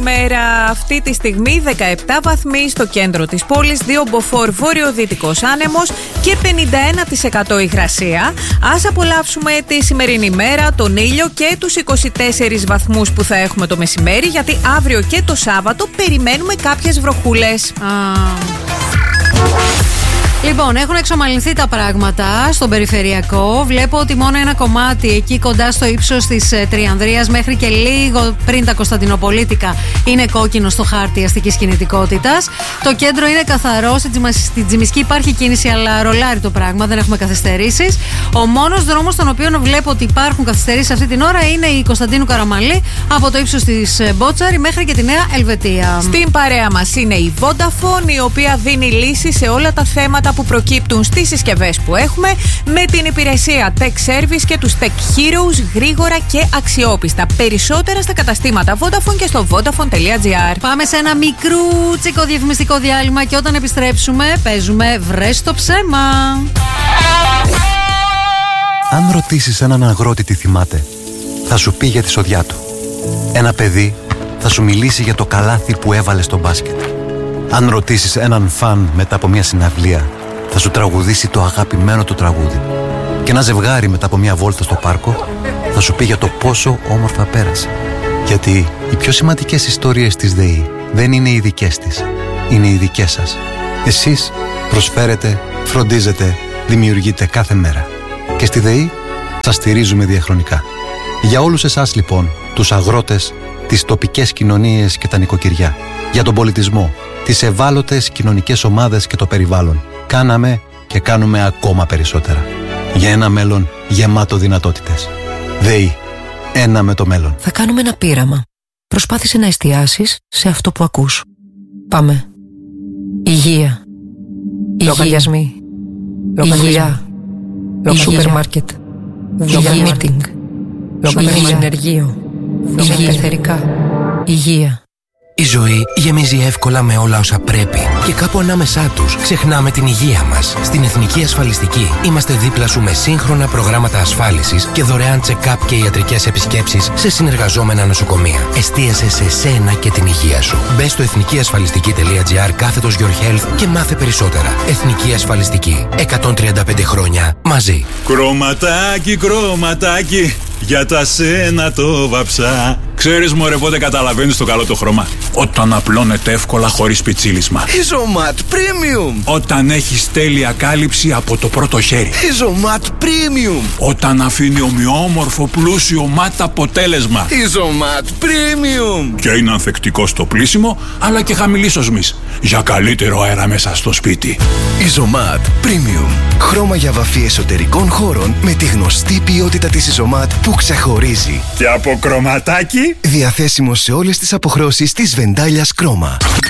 ημέρα. Αυτή τη στιγμή 17 βαθμοί στο κέντρο της πόλης, 2 μποφόρ βορειοδυτικός άνεμος και 51% υγρασία. Ας απολαύσουμε τη σημερινή ημέρα, τον ήλιο και τους 24 βαθμούς που θα έχουμε το μεσημέρι, γιατί αύριο και το Σάββατο περιμένουμε κάποιες βροχούλες. Λοιπόν, έχουν εξομαλυνθεί τα πράγματα στον περιφερειακό. Βλέπω ότι μόνο ένα κομμάτι εκεί κοντά στο ύψος της Τριανδρίας μέχρι και λίγο πριν τα Κωνσταντινοπολίτικα είναι κόκκινο στο χάρτη αστικής κινητικότητας. Το κέντρο είναι καθαρό. Στην Τζιμισκή υπάρχει κίνηση, αλλά ρολάρει το πράγμα. Δεν έχουμε καθυστερήσεις. Ο μόνος δρόμος στον οποίο βλέπω ότι υπάρχουν καθυστερήσεις αυτή την ώρα είναι η Κωνσταντίνου Καραμαλή από το ύψος της Μπότσαρη μέχρι και τη Νέα Ελβετία. Στην παρέα μας είναι η Vodafone, η οποία δίνει λύση σε όλα τα θέματα που προκύπτουν στις συσκευές που έχουμε, με την υπηρεσία Tech Service και τους Tech Heroes, γρήγορα και αξιόπιστα. Περισσότερα στα καταστήματα Vodafone και στο vodafone.gr. Πάμε σε ένα μικρούτσικο διαφημιστικό διάλειμμα και όταν επιστρέψουμε παίζουμε Βρες το ψέμα. Αν ρωτήσεις έναν αγρότη τι θυμάται, θα σου πει για τη σοδιά του. Ένα παιδί θα σου μιλήσει για το καλάθι που έβαλε στο μπάσκετ. Αν ρωτήσεις έναν φαν μετά από μια συναυλία, θα σου τραγουδήσει το αγαπημένο του τραγούδι. Και ένα ζευγάρι μετά από μια βόλτα στο πάρκο θα σου πει για το πόσο όμορφα πέρασε. Γιατί οι πιο σημαντικές ιστορίες της ΔΕΗ δεν είναι οι δικές της, είναι οι δικές σας. Εσείς προσφέρετε, φροντίζετε, δημιουργείτε κάθε μέρα. Και στη ΔΕΗ σας στηρίζουμε διαχρονικά. Για όλους εσάς λοιπόν, τους αγρότες, τις τοπικές κοινωνίες και τα νοικοκυριά, για τον πολιτισμό, τις ευάλωτες κοινωνικές ομάδες και το περιβάλλον, κάναμε και κάνουμε ακόμα περισσότερα. Για ένα μέλλον γεμάτο δυνατότητες. ΔΕΗ. Ένα με το μέλλον. Θα κάνουμε ένα πείραμα. Προσπάθησε να εστιάσεις σε αυτό που ακούς. Πάμε. Υγεία. Λογαριασμοί. Υγεία. Σούπερ μάρκετ. Meeting. Ενεργείο. Πεθερικά. Υγεία. Η ζωή γεμίζει εύκολα με όλα όσα πρέπει και κάπου ανάμεσά τους ξεχνάμε την υγεία μας. Στην Εθνική Ασφαλιστική είμαστε δίπλα σου με σύγχρονα προγράμματα ασφάλισης και δωρεάν check-up και ιατρικές επισκέψεις σε συνεργαζόμενα νοσοκομεία. Εστίασε σε σένα και την υγεία σου. Μπες στο εθνικιασφαλιστική.gr/your health και μάθε περισσότερα. Εθνική Ασφαλιστική. 135 χρόνια μαζί. Κρωματάκι, κρωματάκι, για τα σένα το βαψά. Ξέρεις μωρέ πότε καταλαβαίνεις το καλό το χρώμα? Όταν απλώνεται εύκολα χωρίς πιτσίλισμα. Ιζωμάτ Premium. Όταν έχεις τέλεια κάλυψη από το πρώτο χέρι. Ιζωμάτ Premium. Όταν αφήνει ομοιόμορφο πλούσιο ματ αποτέλεσμα. Ιζωμάτ Premium. Και είναι ανθεκτικό στο πλύσιμο, αλλά και χαμηλής οσμής, για καλύτερο αέρα μέσα στο σπίτι. Ιζωμάτ Premium. Χρώμα για βαφή εσωτερικών χώρων με τη γνωστή ποιότητα της Ιζωμάτ που ξεχωρίζει. Και από κρωματάκι, διαθέσιμο σε όλες τις αποχρώσεις της βεντάλιας Κρόμα.